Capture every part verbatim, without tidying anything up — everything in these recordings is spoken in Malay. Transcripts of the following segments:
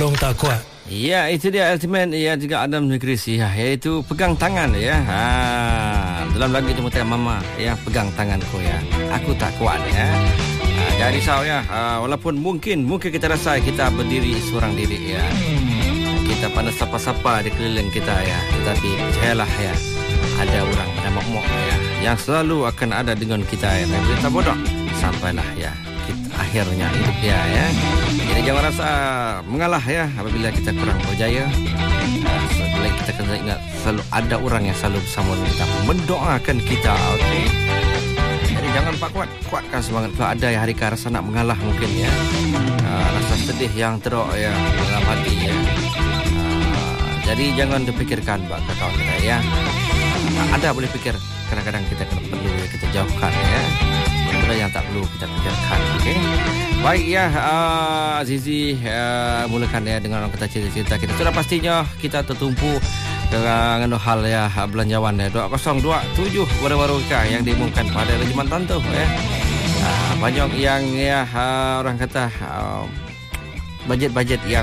Tolong tak kuat. Ya, itu dia ultimate ya juga Adam Negeri ya, iaitu pegang tangan ya. Ha, dalam lagu itu mengatakan mama ya pegang tanganku ya. Aku tak kuat ya. Ha, jangan risau ya. Ha, walaupun mungkin mungkin kita rasa kita berdiri seorang diri ya. Kita pandai sapa-sapa di keliling kita ya. Tetapi percayalah ya, ada orang yang mok-mok ya yang selalu akan ada dengan kita ya. Dan kita bodoh sampailah ya kita akhirnya hidup dia ya. Jadi jangan rasa mengalah ya apabila kita kurang berjaya. Selain kita kena ingat selalu ada orang yang selalu bersama dengan kita mendoakan kita. Okey. Jadi jangan lupa kuat kuatkan semangat. Kalau ada yang hari ke rasa nak mengalah mungkin ya. Uh, rasa sedih yang teruk ya dalam hati ya. Uh, jadi jangan terfikirkan buat kawan kita ya. Uh, ada boleh fikir kadang-kadang kita kena perlu ya, kita jauhkan ya. Benda yang tak perlu kita fikirkan. Okey. Baik ya, uh, Azizi uh, mulakan ya dengan orang kata cerita-cerita kita. Sudah pastinya kita tertumpu dengan hal ya belanjawan ya dua kosong dua tujuh baru-baru yang diumumkan pada Regimen Tantuh ya. Uh, banyak yang ya uh, orang kata uh, bajet-bajet yang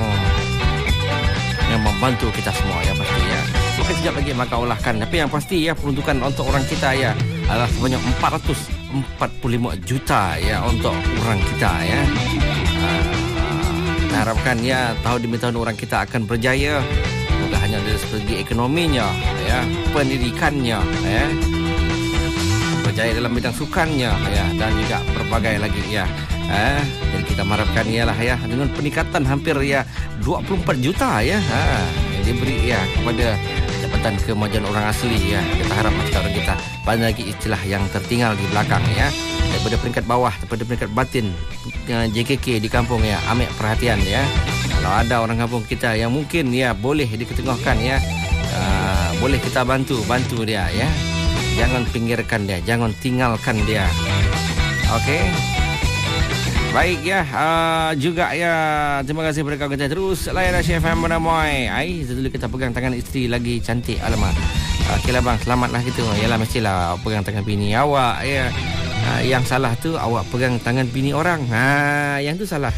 yang membantu kita semua ya pasti ya. Mungkin sekejap lagi maka olahkan. Tapi yang pasti ya peruntukan untuk orang kita ya adalah sebanyak empat ratus empat puluh lima juta ya untuk orang kita ya. Uh, kita harapkan ya tahun demi tahun orang kita akan berjaya. Bukan hanya dari segi ekonominya ya, pendidikannya ya. Berjaya dalam bidang sukannya ya dan juga berbagai lagi ya. Eh, jadi kita mengharapkan ialah ya dengan peningkatan hampir ya dua puluh empat juta ya. Ha, yang diberi ya kepada Jabatan Kemajuan Orang Asli ya. Kita harap orang kita banyak lagi istilah yang tertinggal di belakang ya. Daripada peringkat bawah, daripada peringkat batin J K K di kampung ya, ambil perhatian ya. Kalau ada orang kampung kita yang mungkin ya boleh diketengahkan ya, uh, boleh kita bantu, bantu dia ya. Jangan pinggirkan dia, jangan tinggalkan dia. Okey. Baik ya, uh, juga ya. Terima kasih kepada kawan kita. Terus layan Syekh F M Menamoy. Ai, dulu kita pegang tangan isteri lagi cantik. Alamak. Okeylah bang, selamatlah gitu. Yalah mestilah pegang tangan bini awak ya. Uh, yang salah tu awak pegang tangan bini orang. Ha, yang tu salah.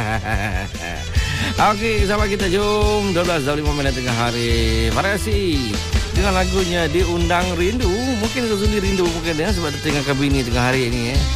Okey, sama kita jom dua belas lima minit tengah hari. Variasi dengan lagunya Diundang Rindu. Mungkin itu sendiri rindu mungkin ya sebab tertinggalkan bini tengah hari ini ya.